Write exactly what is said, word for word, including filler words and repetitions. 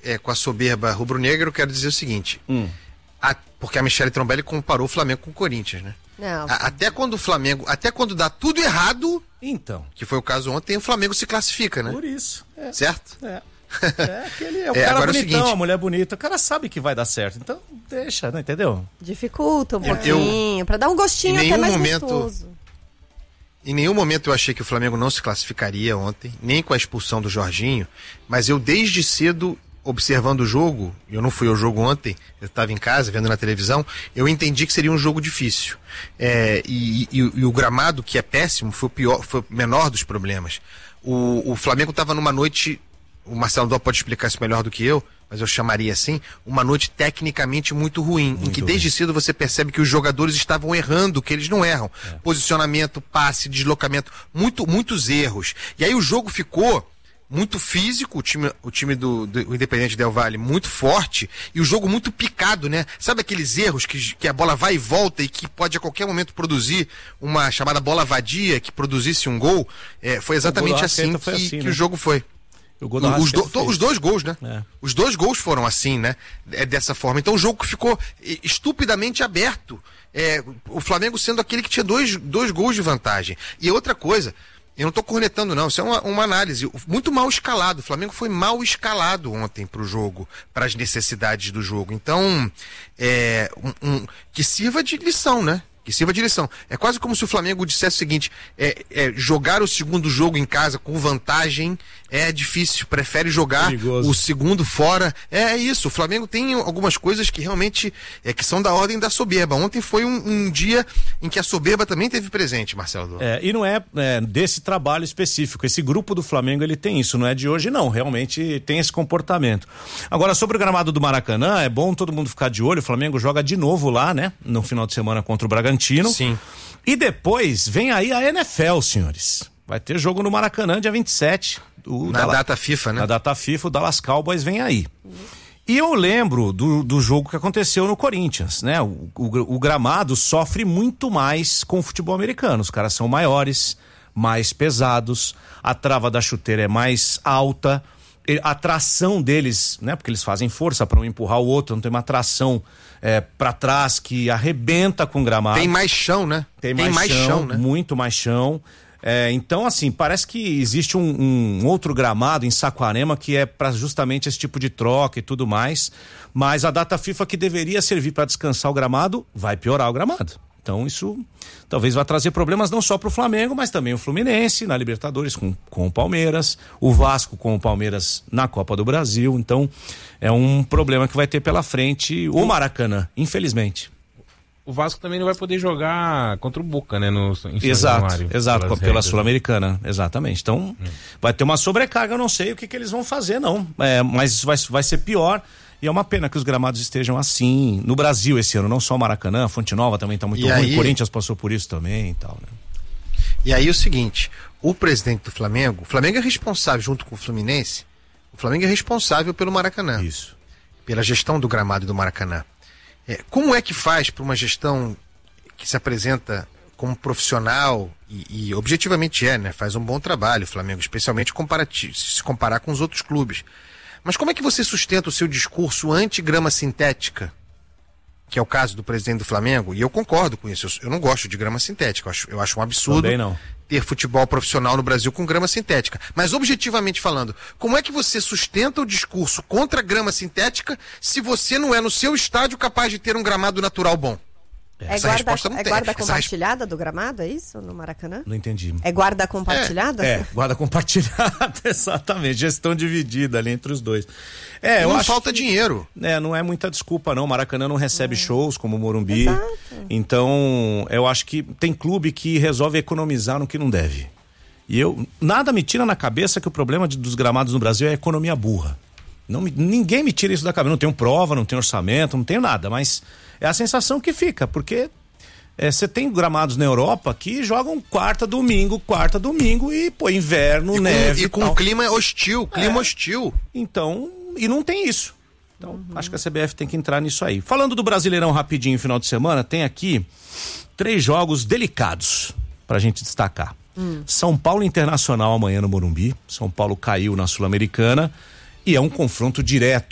é, com a soberba rubro-negra, eu quero dizer o seguinte. Hum. A, porque a Michele Trombelli comparou o Flamengo com o Corinthians, né? Não. A, até quando o Flamengo, até quando dá tudo errado, então, que foi o caso ontem, o Flamengo se classifica, né? por isso. É, Certo? é. É, aquele, é o É, cara agora é o bonitão, seguinte. a mulher bonita. O cara sabe que vai dar certo. Então, deixa, né? Entendeu? Dificulta um Eu- pouquinho, pra dar um gostinho em até nenhum mais momento- gostoso. Em nenhum momento eu achei que o Flamengo não se classificaria ontem, nem com a expulsão do Jorginho, mas eu desde cedo, observando o jogo, eu não fui ao jogo ontem, eu estava em casa vendo na televisão, eu entendi que seria um jogo difícil. É, e, e- e o gramado, que é péssimo, foi o pior, foi o menor dos problemas. O, o Flamengo estava numa noite, o Marcelo Dó pode explicar isso melhor do que eu, mas eu chamaria assim, uma noite tecnicamente muito ruim, em que desde cedo você percebe que os jogadores estavam errando, que eles não erram. É. Posicionamento, passe, deslocamento, muito, muitos erros. E aí o jogo ficou muito físico, o time, o time do, do Independente Del Valle muito forte, e o jogo muito picado, né? Sabe aqueles erros que, que a bola vai e volta e que pode a qualquer momento produzir uma chamada bola vadia, que produzisse um gol? É, foi exatamente do assim, Arrascaeta que, foi assim, que né? o jogo foi. O gol do Os, Arrascaeta do- to- fez. os dois gols, né? É. Os dois gols foram assim, né? É dessa forma. Então o jogo ficou eh, estupidamente aberto. É, o Flamengo sendo aquele que tinha dois, dois gols de vantagem. E outra coisa, eu não estou cornetando, não. Isso é uma, uma análise. Muito mal escalado. O Flamengo foi mal escalado ontem para o jogo, para as necessidades do jogo. Então, é, um- um- que sirva de lição, né? Que sirva de lição. É quase como se o Flamengo dissesse o seguinte: é, é, jogar o segundo jogo em casa com vantagem é difícil, prefere jogar Perigoso. o segundo fora. É, é isso, o Flamengo tem algumas coisas que realmente é, que são da ordem da soberba. Ontem foi um, um dia em que a soberba também teve presente, Marcelo. É, e não é, é desse trabalho específico. Esse grupo do Flamengo, ele tem isso, não é de hoje não, realmente tem esse comportamento. Agora, sobre o gramado do Maracanã, é bom todo mundo ficar de olho. O Flamengo joga de novo lá, né, no final de semana contra o Bragantino. Sim. E depois vem aí a N F L, senhores. Vai ter jogo no Maracanã dia vinte e sete. O Na Dala- data FIFA, né? Na data FIFA, o Dallas Cowboys vem aí. E eu lembro do, do jogo que aconteceu no Corinthians, né? O, o, o gramado sofre muito mais com o futebol americano. Os caras são maiores, mais pesados, a trava da chuteira é mais alta, e a tração deles, né? Porque eles fazem força para um empurrar o outro, não tem uma tração é, para trás que arrebenta com o gramado. Tem mais chão, né? Tem mais, chão, né? muito mais chão. É, então, assim, parece que existe um, um outro gramado em Saquarema que é para justamente esse tipo de troca e tudo mais. Mas a data FIFA que deveria servir para descansar o gramado vai piorar o gramado. Então, isso talvez vá trazer problemas não só para o Flamengo, mas também o Fluminense na Libertadores com, com o Palmeiras, o Vasco com o Palmeiras na Copa do Brasil. Então, é um problema que vai ter pela frente o Maracanã, infelizmente. O Vasco também não vai poder jogar contra o Boca, né? No, em São Exato, Januário, exato, pelas pela regras. Sul-Americana, exatamente. Então, hum. vai ter uma sobrecarga, eu não sei o que, que eles vão fazer, não. É, mas vai, vai ser pior. E é uma pena que os gramados estejam assim no Brasil esse ano, não só o Maracanã, a Fonte Nova também está muito E ruim, aí... o Corinthians passou por isso também e tal, né? E aí o seguinte, o presidente do Flamengo, o Flamengo é responsável junto com o Fluminense, o Flamengo é responsável pelo Maracanã. Isso. Pela gestão do gramado do Maracanã. É, como é que faz para uma gestão que se apresenta como profissional e, e objetivamente é, né? Faz um bom trabalho o Flamengo, especialmente comparati- se comparar com os outros clubes. Mas como é que você sustenta o seu discurso anti-grama sintética, que é o caso do presidente do Flamengo? E eu concordo com isso, eu, eu não gosto de grama sintética, eu acho, eu acho um absurdo Também não. ter futebol profissional no Brasil com grama sintética. Mas objetivamente falando, como é que você sustenta o discurso contra a grama sintética se você não é no seu estádio capaz de ter um gramado natural bom? É Essa guarda, resposta não é tem. guarda Essa compartilhada do gramado, é isso? No Maracanã? Não entendi. É guarda compartilhada? É, guarda compartilhada, exatamente, gestão dividida ali entre os dois. É, eu não acho falta que, dinheiro. É, não é muita desculpa não, o Maracanã não recebe é. shows como o Morumbi. Exato. Então, eu acho que tem clube que resolve economizar no que não deve. E eu, nada me tira na cabeça que o problema de, dos gramados no Brasil é a economia burra. Não, ninguém me tira isso da cabeça, não tenho prova, não tenho orçamento, não tenho nada, mas é a sensação que fica, porque você é, tem gramados na Europa que jogam quarta, domingo, quarta, domingo e, pô, inverno, e com, neve e com tal. clima hostil, clima é. hostil. Então, e não tem isso. Então, uhum. acho que a C B F tem que entrar nisso aí. Falando do Brasileirão rapidinho, final de semana, tem aqui três jogos delicados pra gente destacar. Hum. São Paulo Internacional amanhã no Morumbi. São Paulo caiu na Sul-Americana e é um confronto direto